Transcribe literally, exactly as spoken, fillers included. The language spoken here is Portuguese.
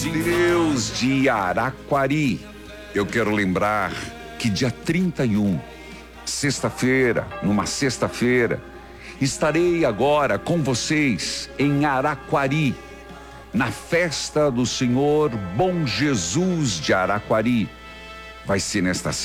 Deus de Araquari. Eu quero lembrar que dia trinta e um, sexta-feira, numa sexta-feira, estarei agora com vocês em Araquari, na festa do Senhor Bom Jesus de Araquari. Vai ser nesta